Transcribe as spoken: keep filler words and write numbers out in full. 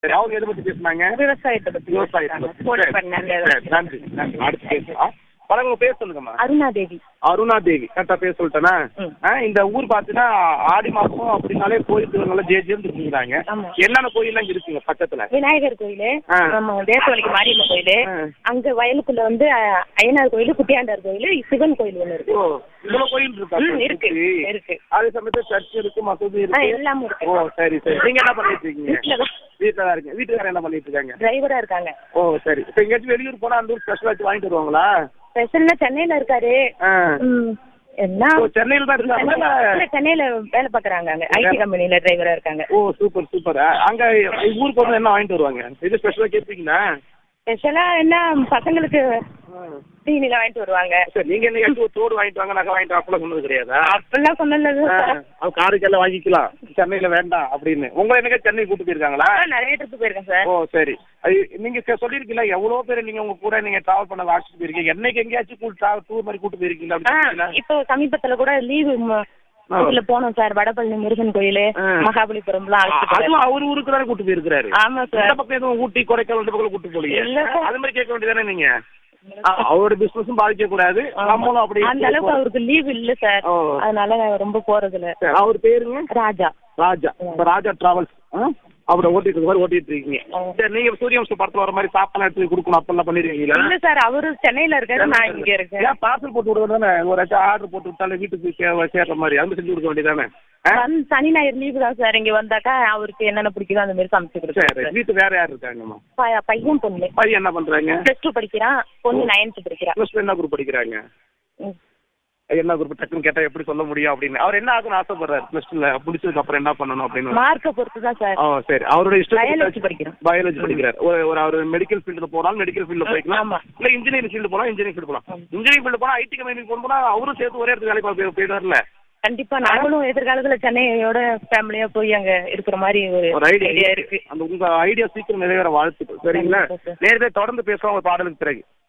சரி, அவங்க எதை பத்தி பேசுனாங்க? விவசாயத்தை பத்தி. விவசாயத்தை. நன்றி நன்றி. அடுத்து பேசலாம். பரவாயில்ல, பேச சொல்லுங்கம்மா. அருணா தேவி. அருணா தேவி கரெக்டா பேச சொல்லிட்டேனா? இந்த ஊர் பாத்தீங்கன்னா ஆடி மாசம் அப்படின்னாலே கோயில் திருவிழா ஜே ஜேன்னு இருக்குறாங்க. என்னென்ன கோயில்லாம் இங்க இருக்குங்க பக்கத்துல? விநாயகர் கோயிலு, நம்ம தேசவழிக்கு மாரியம்மன் கோயிலு, அங்க வயலுக்குள்ள வந்து ஐயனார் கோயில், குட்டியாண்டார் கோயில், சிவன் கோயில் ஒண்ணு இருக்கு. இவ்வளவு கோயில் இருக்கா? இருக்கு இருக்கு. அதே சமயத்துல சர்ச் இருக்கு, மசூதி இருக்கு, எல்லாமே இருக்கு. ஓ சரி சரி. நீங்க என்ன பண்ணிட்டு இருக்கீங்க? வீட்டுல தான் இருக்கீங்க. வீட்டுக்காரர் என்ன பண்ணிட்டு இருக்காங்க? டிரைவரா இருக்காங்க. ஓ சரி. இப்ப எங்கேயாச்சும் வெளியூர் போனா அந்த ஊர் ஸ்பெஷல் வச்சு வாங்கிட்டு வருவாங்களா? ஸ்பெஷல்னா சென்னையில இருக்காரு. என்ன சென்னையில தான் இருக்காங்க? சென்னையில வேலை பாக்குறாங்க, அங்க ஐடி கம்பெனில டிரைவரா இருக்காங்க. ஓ சூப்பர் சூப்பர். அங்க ஊருக்கு வந்து என்ன வாங்கிட்டு வருவாங்க? இது ஸ்பெஷலா கேட்பீங்களா? ஸ்பெஷலா என்ன பசங்களுக்கு தீனில வாங்கிட்டு வருவாங்க. சரி, நீங்க என்ன தோடு வாங்கிட்டு வாங்க, நகை வாங்கிட்டு அப்பெல்லாம் சொன்னது கிடையாதா? அப்பெல்லாம் சொன்னது காருக்கெல்லாம் வாங்கிக்கலாம், சென்னையில வேண்டாம் அப்படின்னு. உங்களை என்னங்க சென்னை கூட்டு போயிருக்காங்களா? நிறைய ட்ரிப் போயிருக்கேன் சார். ஓ சரி. நீங்க சொல்லிருக்கீங்களா எவ்வளவு பேர் நீங்க உங்க கூட நீங்க டிராவல் பண்ண வாட்சிட்டு போயிருக்கீங்க? என்னைக்கு எங்கேயாச்சும் டூர் மாதிரி கூட்டு போயிருக்கீங்களா? இப்போ சமீபத்துல கூட லீவு ஊர்ல போனோம் சார். வடபழனி முருகன் கோயிலு, மகாபலிபுரம் எல்லாம். அவரு ஊருக்கு தானே கூட்டு போயிருக்காரு. ஆமா சார். இந்த பக்கம் எதுவும் ஊட்டி கொடைக்கானல் இந்த பக்கம் கூட்டு போலீங்க. அது மாதிரி கேட்க வேண்டியதானே நீங்க? அவரோட பிசினஸும் பாதிக்க கூடாது, நம்மளும் அப்படி. அந்த அளவுக்கு அவருக்கு லீவ் இல்ல சார், அதனால ரொம்ப போறது இல்ல. அவர் பேருங்க? ராஜா. ராஜா. ராஜா டிராவல்ஸ் அப்படி ஓட்டிட்டு இருக்க மாதிரி ஓட்டிட்டு இருக்கீங்க. சரி, நீங்க சூரியவம்சம் படத்துல வர மாதிரி சாப்பாடு எடுத்து கொடுக்கணும் அப்பெல்லாம் பண்ணிருக்கீங்களா? இல்ல சார், அவரு சென்னையில இருக்காரு, நான் இங்க இருக்கேன். ஏன் பார்சல் போட்டு விடுறது தானே? ஒரு ஆர்டர் போட்டு விட்டாலே வீட்டுக்கு சேர்ற மாதிரி அது செஞ்சு கொடுக்க வேண்டியதானே? சனி ஞாயிறு லீவு தான் சார். இங்க வந்தாக்கா அவருக்கு என்னென்ன பிடிக்குதோ அந்த மாதிரி சமைச்சு கொடுக்குறேன். வீட்டு வேற யாரு இருக்காங்கம்மா? பையன் பொண்ணு. பையன் என்ன பண்றாங்க? பிளஸ் டூ படிக்கிறான், பொண்ணு நைன்த் படிக்கிறான். பிளஸ் டூ என்ன குரூப் படிக்கிறாங்க? என்ன குரூப் டக்குன்னு கேட்டா எப்படி சொல்ல முடியும் அப்படின்னு. அவர் என்ன ஆகணும்னு ஆசைப்படுறாரு பிளஸ் டூல முடிச்சதுக்கு அப்புறம் என்ன பண்ணணும் அப்படின்னு? மார்க்க பொறுத்து தான் சார். ஓ சரி. அவரோட இஷ்டம் பயாலஜி படிக்கிறார். பயாலஜி படிக்கிறார். ஒரு அவர் மெடிக்கல் ஃபீல்டுல போனாலும் மெடிக்கல் ஃபீல்ட்ல போய்க்கலாம், இல்ல இன்ஜினியரிங் ஃபீல்டு போனா இன்ஜினியரிங் ஃபீல்டு போலாம். இன்ஜினியரிங் ஃபீல்டு போனா ஐடி கம்பெனி போனா அவரும் சேர்த்து ஒரே இடத்துக்கு வேலைக்கு போயிடுவார்ல. கண்டிப்பா நாங்களும் எதிர்காலத்துல சென்னையோட ஃபேமிலியா போய் அங்க இருக்கிற மாதிரி ஒரு ஐடியா இருக்கு. அந்த உங்க ஐடியா சீக்கிரம் நிறைவேற வாழ்த்துக்கள். சரிங்களா? நேரடியாக தொடர்ந்து பேசுவோம் ஒரு பாடலுக்கு பிறகு.